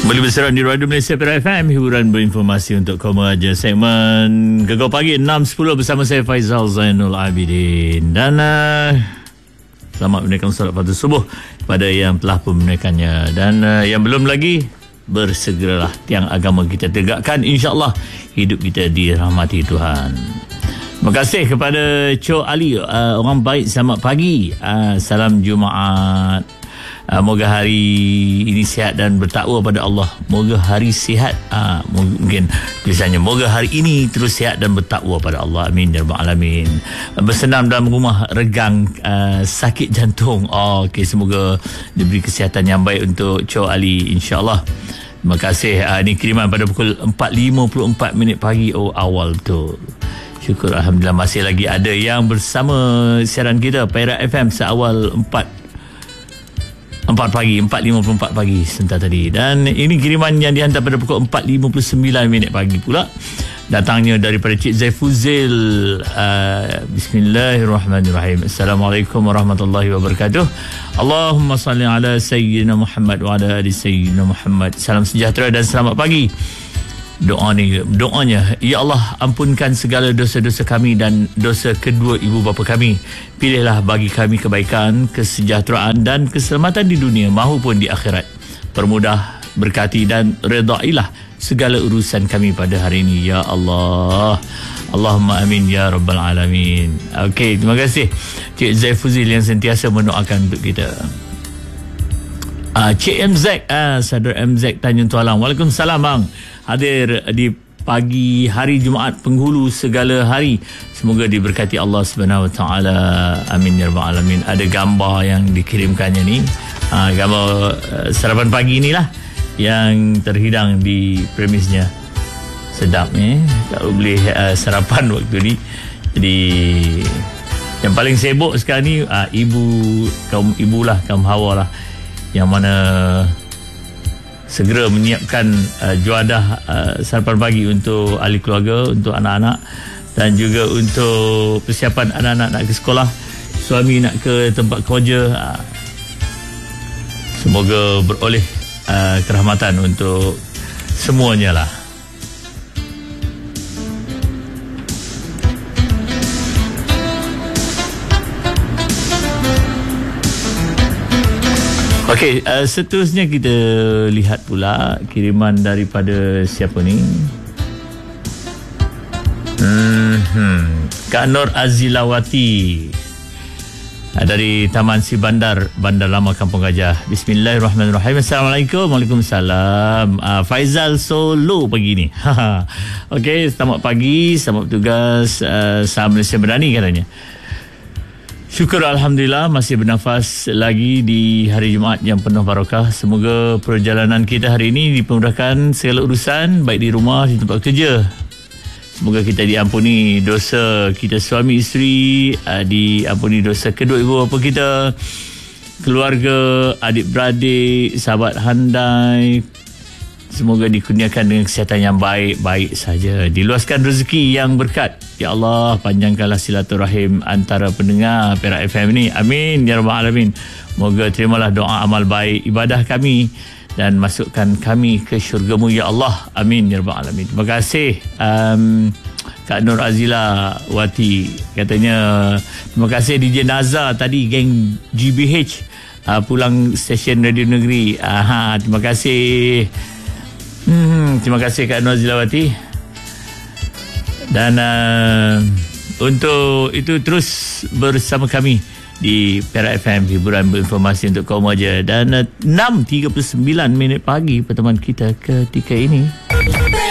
Kembali berserak di Radio Malaysia Perak FM, hiburan berinformasi untuk kaum aja. Segmen Gegar Pagi 6.10 bersama saya Faizal Zainul Abidin. Dan selamat menunaikan solat fardu subuh kepada yang telah pun menunaikannya. Dan yang belum lagi, bersegeralah tiang agama kita tegakkan. InsyaAllah hidup kita dirahmati Tuhan. Terima kasih kepada Cho Ali, orang baik, selamat pagi. Salam Jumaat. Moga hari ini sihat dan bertakwa pada Allah. Moga hari sihat. Mungkin tulisannya moga hari ini terus sihat dan bertakwa pada Allah. Amin ya rabbal alamin. Bersenam dalam rumah regang sakit jantung. Okey, semoga diberi kesihatan yang baik untuk Cho Ali, insya-Allah. Terima kasih. Ini kiriman pada pukul 4.54 pagi. Awal betul. Syukur alhamdulillah masih lagi ada yang bersama siaran kita Perak FM seawal 4 pagi, 4.54 pagi sebentar tadi. Dan ini kiriman yang dihantar pada pukul 4.59 pagi pula. Datangnya daripada Cik Zaifuzil. Bismillahirrahmanirrahim. Assalamualaikum warahmatullahi wabarakatuh. Allahumma salli ala Sayyidina Muhammad wa ala ali Sayyidina Muhammad. Salam sejahtera dan selamat pagi. Doanya, ya Allah, ampunkan segala dosa-dosa kami dan dosa kedua ibu bapa kami. Pilihlah bagi kami kebaikan, kesejahteraan dan keselamatan di dunia maupun di akhirat. Permudah, berkati dan redailah segala urusan kami pada hari ini, ya Allah. Allahumma amin ya rabbal alamin. Okey, terima kasih Cik Zaifuzil yang sentiasa mendoakan untuk kita. Cik MZ, Sadar MZ Tanjung Tualang. Waalaikumsalam bang. Hadir di pagi hari Jumaat penghulu segala hari. Semoga diberkati Allah Subhanahu Wa Taala. Amin ya rabbal alamin. Ada gambar yang dikirimkannya ni. Gambar sarapan pagi inilah yang terhidang di premisnya. Sedap ni. Tak boleh sarapan waktu ni. Jadi yang paling sibuk sekarang ni kaum ibulah, kaum Hawa lah, yang mana segera menyiapkan juadah sarapan pagi untuk ahli keluarga, untuk anak-anak, dan juga untuk persiapan anak-anak nak ke sekolah, suami nak ke tempat kerja. Semoga beroleh kerahmatan untuk semuanya lah. Okey, seterusnya kita lihat pula kiriman daripada siapa ni? Kak Nur Azilawati dari Taman Si Bandar, Bandar Lama Kampung Gajah. Bismillahirrahmanirrahim. Assalamualaikum. Waalaikumsalam. Faizal Solo pagi ni. Okey, selamat pagi, selamat bertugas. Salam Malaysia Berani katanya. Syukur alhamdulillah masih bernafas lagi di hari Jumaat yang penuh barakah. Semoga perjalanan kita hari ini dipermudahkan segala urusan, baik di rumah, di tempat kerja. Semoga kita diampuni dosa kita suami isteri, diampuni dosa kedua ibu bapa kita, keluarga, adik-beradik, sahabat handai. Semoga dikurniakan dengan kesihatan yang baik-baik saja. Diluaskan rezeki yang berkat. Ya Allah, panjangkanlah silaturahim antara pendengar Perak FM ni. Amin ya rabbal alamin. Moga terimalah doa amal baik ibadah kami dan masukkan kami ke syurga-Mu ya Allah. Amin ya rabbal alamin. Terima kasih Kak Nur Azila Wati. Katanya terima kasih DJ Nazar tadi, geng GBH pulang stesen Radio Negeri. Terima kasih. Terima kasih Kak Nur Azilawati. Dan untuk itu terus bersama kami di Perak FM, hiburan berinformasi untuk kaum aja. Dan 6.39 pagi pertemuan kita ketika ini.